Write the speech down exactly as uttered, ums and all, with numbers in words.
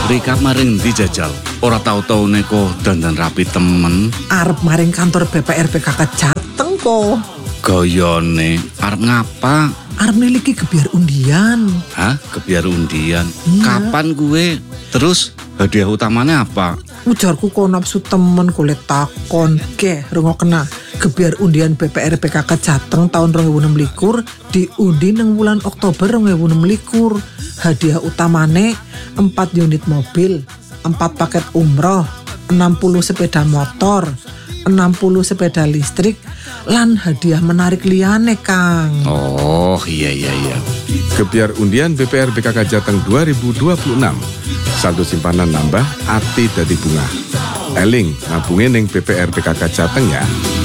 Rika maring ndi jajal? Ora tau-tau neko dandan rapi temen. Arep maring kantor B P R P K K Jateng kok. Gayane arep ngapa? Arep miliki gebiar undian. Hah? Gebiar undian? Iya. Kapan gue? Terus hadiah utamanya apa? Ujarku kok nafsu temen kulit takon. Ke, rungokna. Gebiar undian B P R P K K Jateng tahun dua ribu enam belas diundi nang bulan Oktober dua ribu enam belas. Hadiah utamane empat unit mobil, empat paket umroh, enam puluh sepeda motor, enam puluh sepeda listrik, lan hadiah menarik liyane, Kang. Oh, iya iya iya. Gebiar undian B P R P K K Jateng dua ribu dua puluh enam. Saldo simpanan nambah, ati dadi bunga. Eling, nabungin ning B P R P K K Jateng ya.